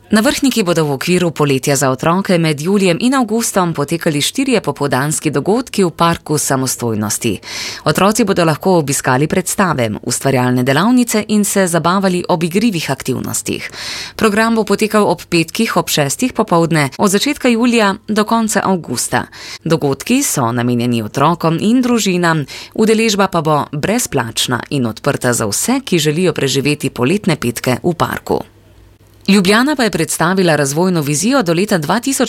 Na Vrhniki bodo v okviru poletja za otroke med julijem in avgustom potekali 4 popoldanski dogodki v Parku samostojnosti. Otroci bodo lahko obiskali predstave, ustvarjalne delavnice in se zabavali ob igrivih aktivnostih. Program bo potekal ob petkih ob 6. popoldne od začetka julija do konca avgusta. Dogodki so namenjeni otrokom in družinam, udeležba pa bo brezplačna in odprta za vse, ki želijo preživeti poletne petke v parku. Ljubljana pa je predstavila razvojno vizijo do leta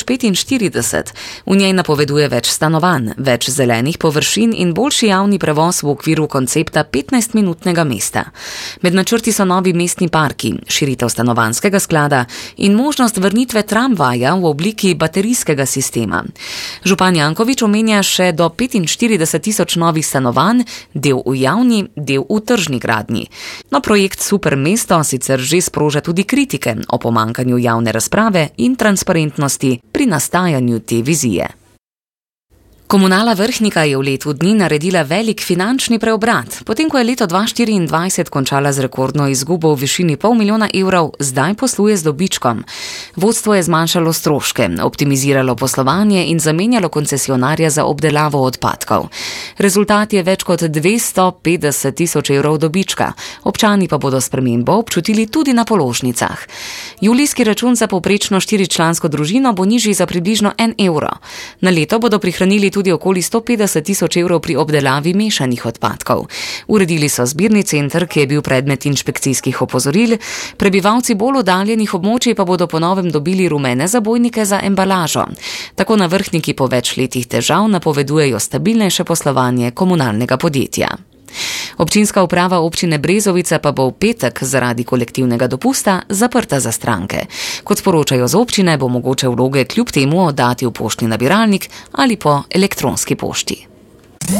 2045. V njej napoveduje več stanovanj, več zelenih površin in boljši javni prevoz v okviru koncepta 15-minutnega mesta. Med načrti so novi mestni parki, širitev stanovanjskega sklada in možnost vrnitve tramvaja v obliki baterijskega sistema. Župan Janković omenja še do 45.000 novih stanovanj, del v javni, del v tržni gradnji. No, projekt Super mesto sicer že sproža tudi kritike o pomankanju javne razprave in transparentnosti pri nastajanju te vizije. Komunala Vrhnika je v letu dni naredila velik finančni preobrat. Potem, ko je leto 2024 končala z rekordno izgubo v višini $500 000, zdaj posluje z dobičkom. Vodstvo je zmanjšalo stroške, optimiziralo poslovanje in zamenjalo koncesionarja za obdelavo odpadkov. Rezultat je več kot 250.000 evrov dobička. Občani pa bodo spremembo občutili tudi na položnicah. Julijski račun za povprečno 4-člansko družino bo nižji za približno €1. Na leto bodo prihranili tudi okoli 150.000 evrov pri obdelavi mešanih odpadkov. Uredili so zbirni center, ki je bil predmet inšpekcijskih opozoril, prebivalci bolj oddaljenih območij pa bodo po novem dobili rumene zabojnike za embalažo. Tako na Vrhniki po več letih težav napovedujejo stabilnejše poslovanje komunalnega podjetja. Občinska uprava občine Brezovica pa bo v petek zaradi kolektivnega dopusta zaprta za stranke. Kot sporočajo z občine, bo mogoče vloge kljub temu oddati v poštni nabiralnik ali po elektronski pošti.